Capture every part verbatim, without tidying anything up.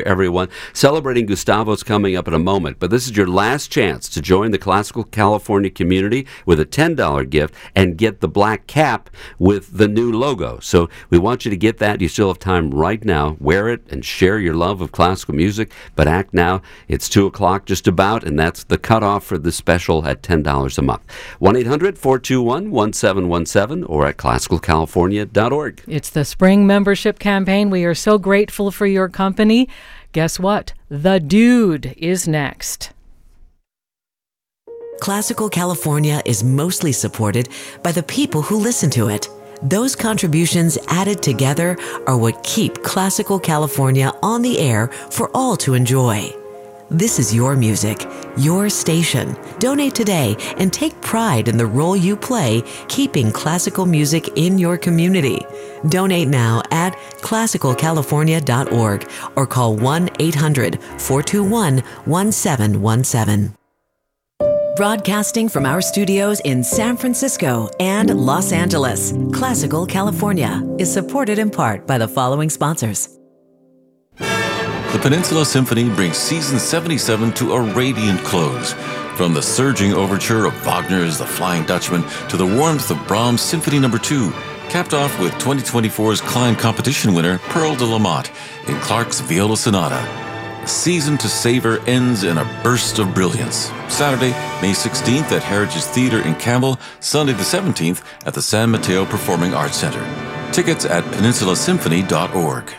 Everyone, celebrating Gustavo's coming up in a moment, but this is your last chance to join the Classical California community with a ten dollars gift and get the black cap with the new logo. So we want you to get that. You still have time right now. Wear it and share your love of classical music, but act now. It's two o'clock just about, and that's the cutoff for the special at ten dollars a month. one eight hundred four two one one seven one seven or at classical california dot org. It's the spring membership campaign. We are so grateful for your company. Guess what? The Dude is next. Classical California is mostly supported by the people who listen to it. Those contributions added together are what keep Classical California on the air for all to enjoy. This is your music, your station. Donate today and take pride in the role you play keeping classical music in your community. Donate now at classical california dot org or call one eight hundred four two one one seven one seven. Broadcasting from our studios in San Francisco and Los Angeles, Classical California is supported in part by the following sponsors. The Peninsula Symphony brings season seventy-seven to a radiant close. From the surging overture of Wagner's The Flying Dutchman to the warmth of Brahms' Symphony Number two, capped off with twenty twenty-four's Klein competition winner Pearl de la Motte in Clark's Viola Sonata. A season to savor ends in a burst of brilliance. Saturday, May sixteenth at Heritage Theatre in Campbell, Sunday the seventeenth at the San Mateo Performing Arts Center. Tickets at peninsula symphony dot org.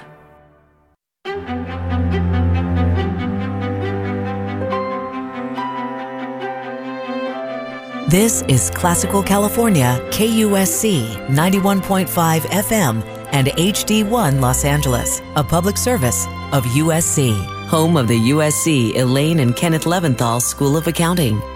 This is Classical California, K U S C ninety-one point five F M and H D one Los Angeles, a public service of U S C, home of the U S C Elaine and Kenneth Leventhal School of Accounting.